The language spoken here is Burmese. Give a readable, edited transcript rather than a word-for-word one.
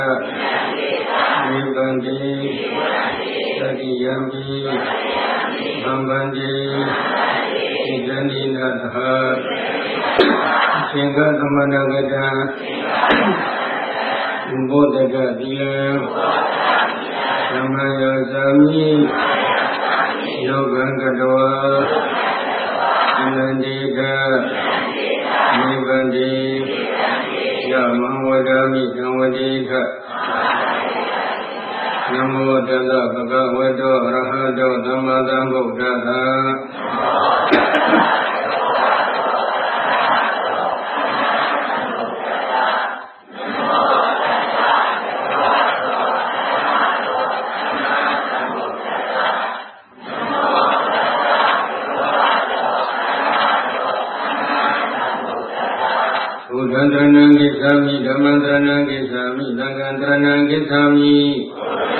နိဗ္ဗန္တိသတိယံပိဗံဗန္တိဣဒနိနာသဟသင်္ဃသမဏဂတံဘုဒ္ဓဂတိယံသမယောဇာမိယောဂံကတဝါအနန္တိကနိဗ္ဗန္တိယမံဝဒာမိသံဝတိခနမောတတဗုဒ္ဓဝတ္တောအရဟတောသမ္မာသမ္ဗုဒ္ဓသာဘုဒ္ဓံတရဏံကိသာမိဓမ္မံတရဏံကိသာမိသံဃံတရဏံကိသာမိ